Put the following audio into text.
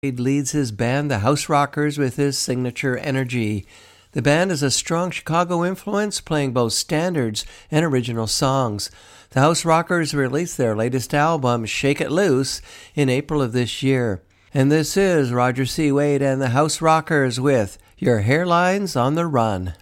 Wade leads his band, the House Rockers, with his signature energy. The band has a strong Chicago influence, playing both standards and original songs. The House Rockers released their latest album, Shake It Loose, in April of this year. And this is Roger C. Wade and the House Rockers with Your Hairline's on the Run.